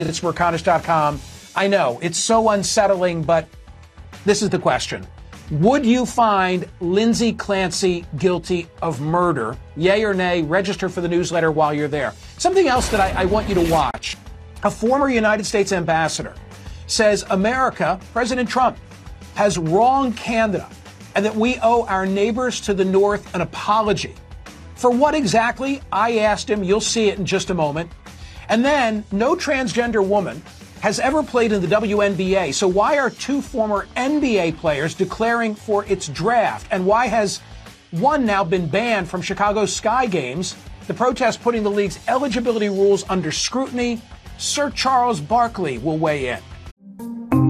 It's Merconish.com. I know, it's so unsettling, but this is the question. Would you find Lindsay Clancy guilty of murder? Yay or nay? Register for the newsletter while you're there. Something else that I want you to watch. A former United States ambassador says America, President Trump, has wronged Canada and that we owe our neighbors to the north an apology. For what exactly? I asked him. You'll see it in just a moment. And then, no transgender woman has ever played in the WNBA. So why are two former NBA players declaring for its draft? And why has one now been banned from Chicago's Sky Games? The protest putting the league's eligibility rules under scrutiny. Sir Charles Barkley will weigh in.